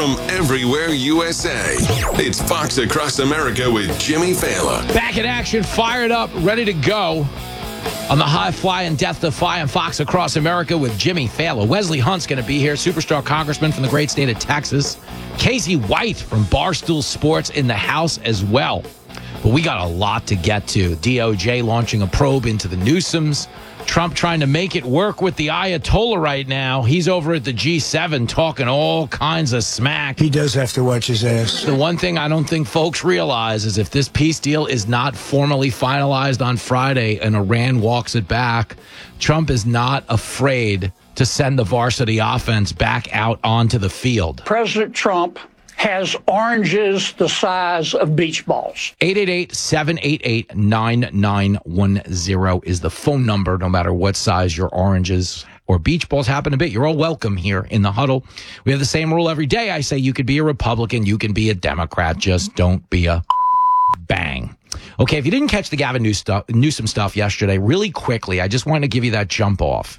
from everywhere USA. It's Fox Across America with Jimmy Failla. Back in action, fired up, ready to go on the high fly and death defying Fox Across America with Jimmy Failla. Wesley Hunt's going to be here, superstar congressman from the great state of Texas. Casey White from Barstool Sports in the house as well. But we got a lot to get to. DOJ launching a probe into the Newsoms. Trump trying to make it work with the Ayatollah right now. He's over at the G7 talking all kinds of smack. He does have to watch his ass. The one thing I don't think folks realize is if this peace deal is not formally finalized on Friday and Iran walks it back, Trump is not afraid to send the varsity offense back out onto the field. President Trump has oranges the size of beach balls. 888-788-9910 is the phone number, no matter what size your oranges or beach balls happen to be. You're all welcome here in the huddle. We have the same rule every day. I say you could be a Republican, you can be a Democrat, just don't be a bang. Okay, if you didn't catch the Gavin Newsom stuff yesterday, really quickly, I just wanted to give you that jump off.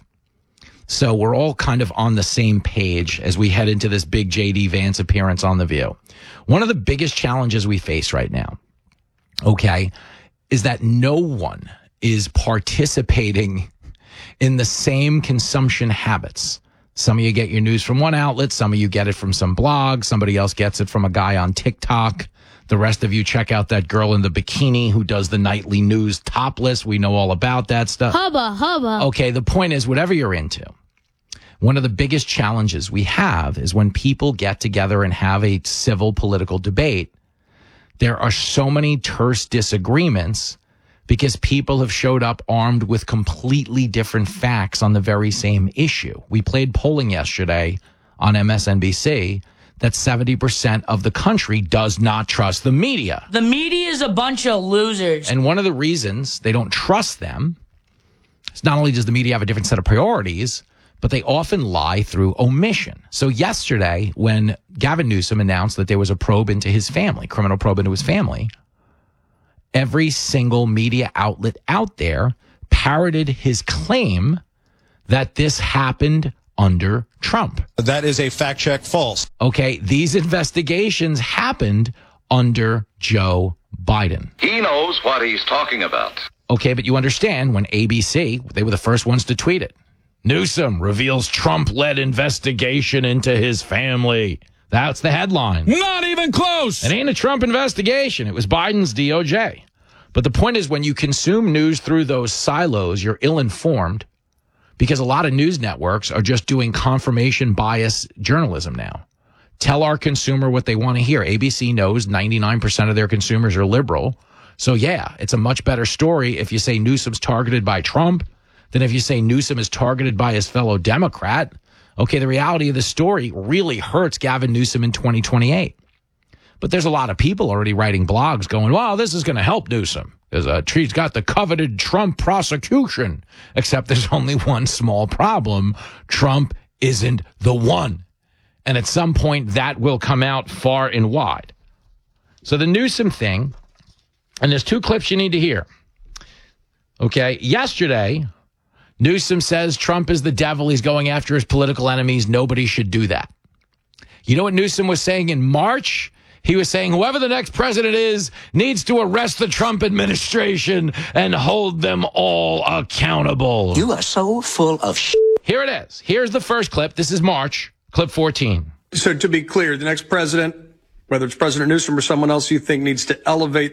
So we're all kind of on the same page as we head into this big J.D. Vance appearance on The View. One of the biggest challenges we face right now, okay, is that no one is participating in the same consumption habits. Some of you get your news from one outlet. Some of you get it from some blog. Somebody else gets it from a guy on TikTok. The rest of you check out that girl in the bikini who does the nightly news topless. We know all about that stuff. Hubba. Okay, the point is, whatever you're into, one of the biggest challenges we have is when people get together and have a civil political debate, there are so many terse disagreements because people have showed up armed with completely different facts on the very same issue. We played polling yesterday on MSNBC that 70% of the country does not trust the media. The media is a bunch of losers. And one of the reasons they don't trust them is not only does the media have a different set of priorities, but they often lie through omission. So yesterday, when Gavin Newsom announced that there was a probe into his family, criminal probe into his family, every single media outlet out there parroted his claim that this happened under Trump. That is a fact check false. Okay, these investigations happened under Joe Biden. He knows what he's talking about. Okay, but you understand when ABC, they were the first ones to tweet it. Newsom reveals Trump-led investigation into his family. That's the headline. Not even close. It ain't a Trump investigation. It was Biden's DOJ. But the point is, when you consume news through those silos, you're ill-informed. Because a lot of news networks are just doing confirmation bias journalism now. Tell our consumer what they want to hear. ABC knows 99% of their consumers are liberal. So, yeah, it's a much better story if you say Newsom's targeted by Trump than if you say Newsom is targeted by his fellow Democrat. Okay, the reality of the story really hurts Gavin Newsom in 2028. But there's a lot of people already writing blogs going, well, this is going to help Newsom. He's got the coveted Trump prosecution, except there's only one small problem. Trump isn't the one. And at some point, that will come out far and wide. So the Newsom thing, and there's two clips you need to hear. Okay, yesterday, Newsom says Trump is the devil. He's going after his political enemies. Nobody should do that. You know what Newsom was saying in March? He was saying whoever the next president is needs to arrest the Trump administration and hold them all accountable. You are so full of shit. Here it is. Here's the first clip. This is March, clip 14. So to be clear, the next president, whether it's President Newsom or someone else you think needs to elevate